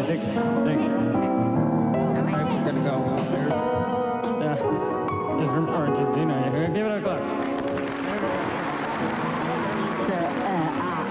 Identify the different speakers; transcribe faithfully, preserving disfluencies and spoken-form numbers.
Speaker 1: think, think. I was gonna go. Yeah, it's from Argentina. Give it a clap.